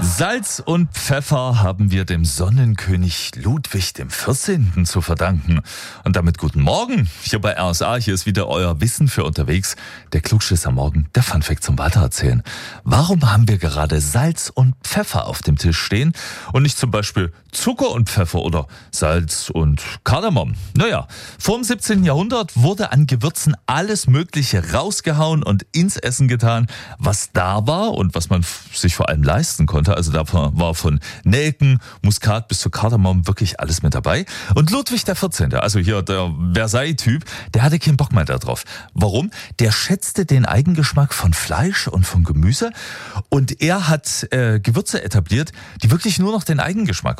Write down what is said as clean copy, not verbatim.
Salz und Pfeffer haben wir dem Sonnenkönig Ludwig dem 14. zu verdanken. Und damit guten Morgen hier bei RSA. Hier ist wieder euer Wissen für unterwegs. Der Klugschiss am Morgen, der Funfact zum Weitererzählen. Warum haben wir gerade Salz und Pfeffer auf dem Tisch stehen und nicht zum Beispiel Zucker und Pfeffer oder Salz und Kardamom? Naja, vor dem 17. Jahrhundert wurde an Gewürzen alles Mögliche rausgehauen und ins Essen getan, was da war und was man sich vor allem leisten konnte. Also da war von Nelken, Muskat bis zu Kardamom wirklich alles mit dabei. Und Ludwig der 14., also hier der Versailles-Typ, der hatte keinen Bock mehr darauf. Warum? Der schätzte den Eigengeschmack von Fleisch und von Gemüse und er hat Gewürze etabliert, die wirklich nur noch den Eigengeschmack